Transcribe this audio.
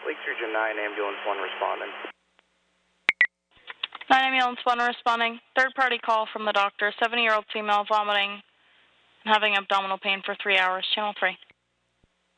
Lake Region 9, Ambulance 1 responding. 9 Ambulance 1 responding. Third-party call from the doctor. 70-year-old female vomiting and having abdominal pain for 3 hours. Channel 3.